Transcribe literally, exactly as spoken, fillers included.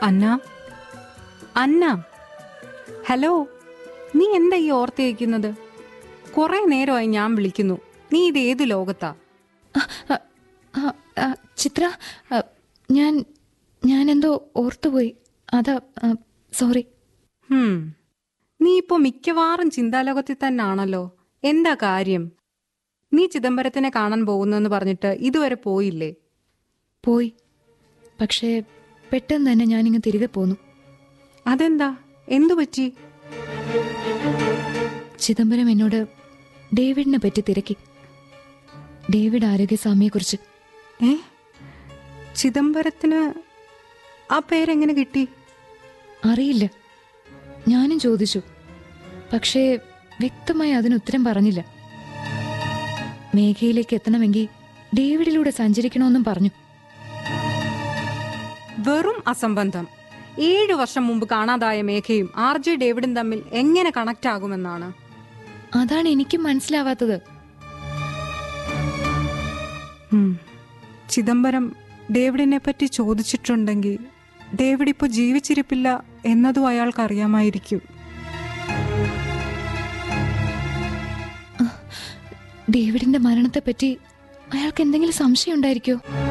അന്ന അന്ന hello, നീ എന്താ ഈ ഓർത്തിരിക്കുന്നത്? കുറെ നേരമായി ഞാൻ വിളിക്കുന്നു. നീ ഇത് ഏത് ലോകത്താ? ചിത്ര, ഞാൻ ഞാൻ എന്തോ ഓർത്തുപോയി, അതാ. സോറി. ഹും നീ ഇപ്പോ മിക്കവാറും ചിന്താലോകത്തിൽ തന്നെ ആണല്ലോ. എന്താ കാര്യം? നീ ചിദംബരത്തിനെ കാണാൻ പോകുന്നെന്ന് പറഞ്ഞിട്ട് ഇതുവരെ പോയില്ലേ? പോയി, പക്ഷേ പെട്ടെന്ന് തന്നെ ഞാനിങ്ങ് തിരികെ പോന്നു. അതെന്താ? എന്തു പറ്റി? ചിദംബരം എന്നോട് ഡേവിഡിനെ പറ്റി തിരക്കി. ഡേവിഡ് ആരോഗ്യസ്വാമിയെക്കുറിച്ച്. ഏ ചിദംബരത്തിന് ആ പേരെങ്ങനെ കിട്ടി? അറിയില്ല, ഞാനും ചോദിച്ചു, പക്ഷേ വ്യക്തമായി അതിന് ഉത്തരം പറഞ്ഞില്ല. മേഘയിലേക്ക് എത്തണമെങ്കിൽ ഡേവിഡിലൂടെ സഞ്ചരിക്കണമെന്നും പറഞ്ഞു. വെറും അസംബന്ധം. ഏഴു വർഷം മുമ്പ് കാണാതായ മേഘയും ആർ ജെ ഡേവിഡും തമ്മിൽ എങ്ങനെ കണക്ട് ആകുമെന്നാണ്. അതാണ് എനിക്കും മനസ്സിലാവാത്തത്. ചിദംബരം ഡേവിഡിനെ പറ്റി ചോദിച്ചിട്ടുണ്ടെങ്കിൽ ഡേവിഡ് ഇപ്പോൾ ജീവിച്ചിരിപ്പില്ല എന്നതും അയാൾക്ക് അറിയാമായിരിക്കും. ഡേവിഡിന്റെ മരണത്തെപ്പറ്റി അയാൾക്ക് എന്തെങ്കിലും സംശയം ഉണ്ടായിരിക്കോ?